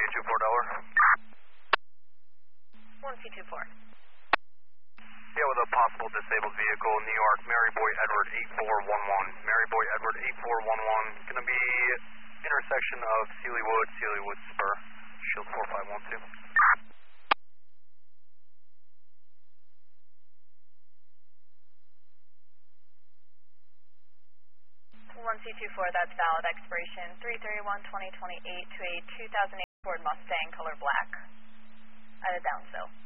1C24. Yeah, with a possible disabled vehicle, New York, Maryboy Edward 8411. Maryboy Edward 8411, going to be intersection of Sealywood Spur, Shield 4512. 1C24, that's valid. Expiration 3/31/2028 to a 2008 Ford Mustang, color black, at a downfill.